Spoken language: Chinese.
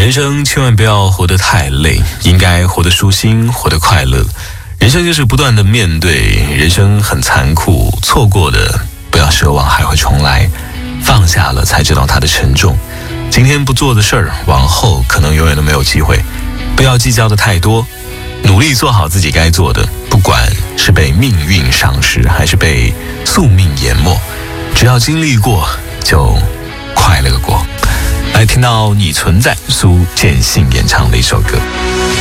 人生千万不要活得太累，应该活得舒心，活得快乐。人生就是不断的面对，人生很残酷，错过的不要奢望还会重来，放下了才知道它的沉重。今天不做的事儿，往后可能永远都没有机会。不要计较的太多，努力做好自己该做的，不管是被命运赏识，还是被宿命淹没，只要经历过，就快乐过。来听到你存在，苏建信演唱的一首歌。